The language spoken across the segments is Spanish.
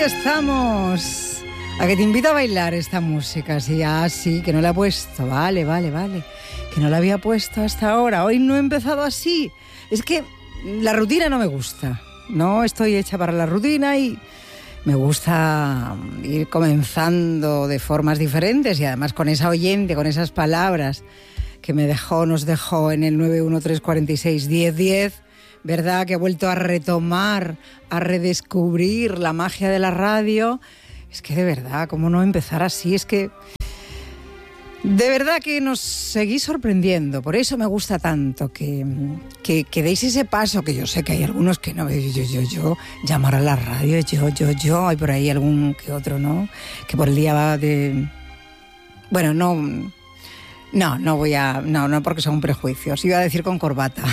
estamos. A que te invito a bailar esta música. Sí, sí, que no la he puesto. Vale. Que no la había puesto hasta ahora. Hoy no he empezado así. Es que la rutina no me gusta. No estoy hecha para la rutina y me gusta ir comenzando de formas diferentes y además con esa oyente, con esas palabras que nos dejó en el 913461010, ¿verdad? Que ha vuelto a retomar, a redescubrir la magia de la radio. Es que de verdad, ¿cómo no empezar así? Es que de verdad que nos seguís sorprendiendo. Por eso me gusta tanto que deis ese paso, que yo sé que hay algunos que no. Yo, llamar a la radio, yo. Hay por ahí algún que otro, ¿no? Que por el día va de... Bueno, no porque son prejuicios. Iba a decir con corbata.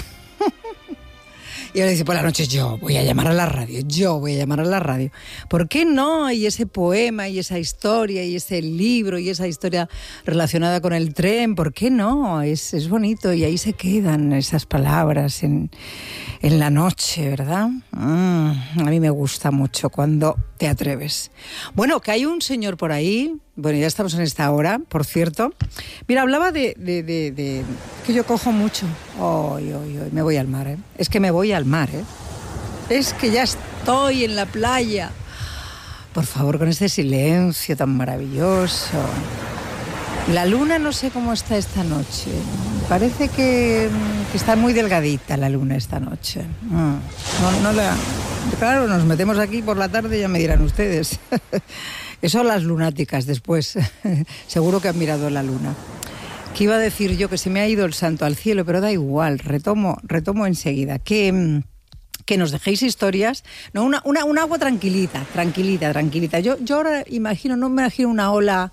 Y ahora dice, por la noche yo voy a llamar a la radio. ¿Por qué no? Y ese poema, y esa historia, y ese libro, y esa historia relacionada con el tren, ¿por qué no? Es bonito y ahí se quedan esas palabras en la noche, ¿verdad? A mí me gusta mucho cuando te atreves. Bueno, que hay un señor por ahí, bueno, ya estamos en esta hora, por cierto. Mira, hablaba de que yo cojo mucho. Hoy, me voy al mar, ¿eh? Es que me voy al mar, ¿eh? Es que ya estoy en la playa. Por favor, con este silencio tan maravilloso. La luna no sé cómo está esta noche. Parece que está muy delgadita la luna esta noche. Claro, nos metemos aquí por la tarde, ya me dirán ustedes. Eso las lunáticas después. Seguro que han mirado la luna. Que iba a decir yo que se me ha ido el santo al cielo, pero da igual, retomo enseguida. Que nos dejéis historias. No, un agua tranquilita. Yo ahora no me imagino una ola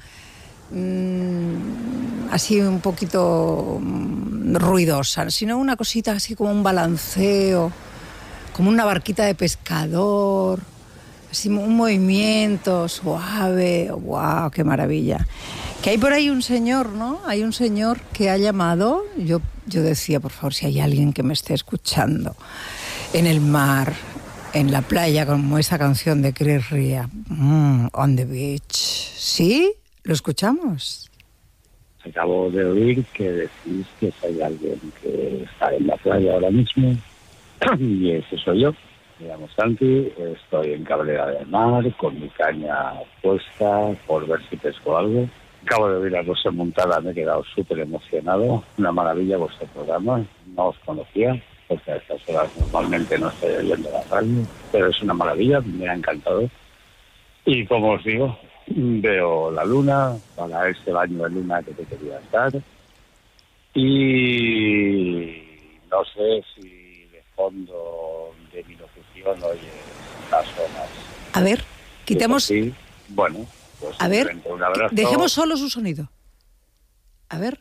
así un poquito ruidosa, sino una cosita así como un balanceo, como una barquita de pescador, así un movimiento suave. ¡Wow! ¡Qué maravilla! Que hay por ahí un señor, ¿no? Hay un señor que ha llamado. Yo decía, por favor, si hay alguien que me esté escuchando en el mar, en la playa, como esa canción de Chris Ria, On the Beach. ¿Sí? ¿Lo escuchamos? Acabo de oír que decís que si hay alguien que está en la playa ahora mismo, y ese soy yo. Me llamo Santi, estoy en Cabrera del Mar con mi caña puesta por ver si pesco algo. Acabo de oír a Rosa Montada, me he quedado súper emocionado. Una maravilla vuestro programa, no os conocía, porque a estas horas normalmente no estoy oyendo la radio, pero es una maravilla, me ha encantado. Y como os digo, veo la luna, para ese baño de luna que te quería dar. Y no sé si de fondo de mi locución oye las zonas. A ver, quitemos... Sí, bueno, pues a ver, un abrazo. Dejemos solo su sonido. A ver.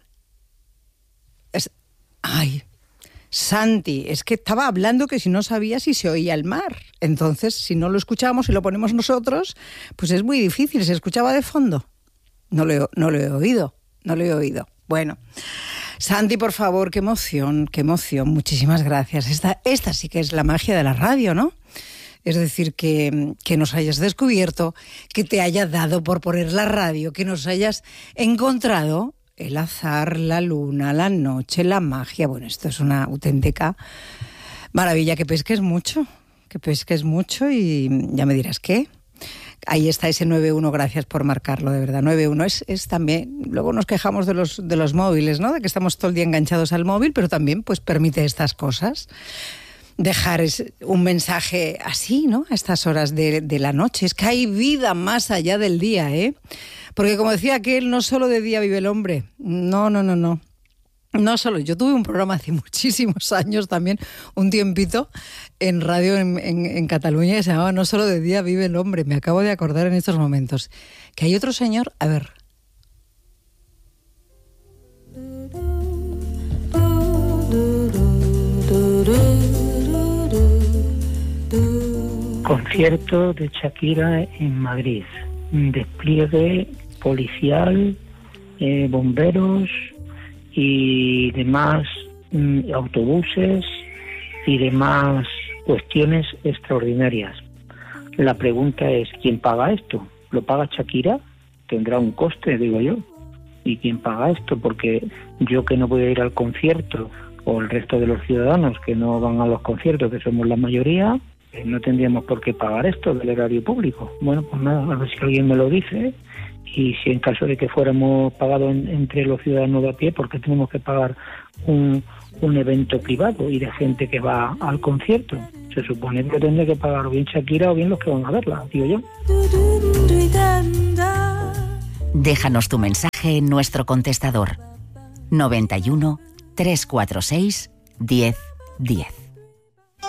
Ay, Santi, es que estaba hablando que si no sabía si se oía el mar. Entonces, si no lo escuchamos y lo ponemos nosotros, pues es muy difícil. ¿Se escuchaba de fondo? No lo he oído. Bueno, Santi, por favor, qué emoción. Muchísimas gracias. Esta sí que es la magia de la radio, ¿no? Es decir, que nos hayas descubierto, que te haya dado por poner la radio, que nos hayas encontrado el azar, la luna, la noche, la magia. Bueno, esto es una auténtica maravilla. Que pesques mucho y ya me dirás qué. Ahí está ese 91, gracias por marcarlo, de verdad. 91 es también, luego nos quejamos de los móviles, ¿no? De que estamos todo el día enganchados al móvil, pero también pues permite estas cosas. Dejar un mensaje así, ¿no? A estas horas de la noche. Es que hay vida más allá del día, ¿eh? Porque como decía aquel, no solo de día vive el hombre. No. No solo. Yo tuve un programa hace muchísimos años también, un tiempito, en radio en Cataluña, que se llamaba No solo de día vive el hombre. Me acabo de acordar en estos momentos. Que hay otro señor, a ver... Concierto de Shakira en Madrid. Despliegue policial, bomberos y demás autobuses y demás cuestiones extraordinarias. La pregunta es, ¿quién paga esto? ¿Lo paga Shakira? Tendrá un coste, digo yo. ¿Y quién paga esto? Porque yo que no voy a ir al concierto, o el resto de los ciudadanos que no van a los conciertos, que somos la mayoría, no tendríamos por qué pagar esto del erario público. Bueno, pues nada, a ver si alguien me lo dice. Y si en caso de que fuéramos pagados entre los ciudadanos de a pie, ¿por qué tenemos que pagar un evento privado y de gente que va al concierto? Se supone que tendría que pagar o bien Shakira o bien los que van a verla, digo yo. Déjanos tu mensaje en nuestro contestador 91 346 1010.